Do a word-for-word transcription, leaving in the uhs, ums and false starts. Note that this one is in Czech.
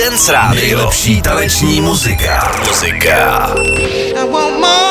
Dance Radio. Nejlepší taneční muzika. Muzika. I want more.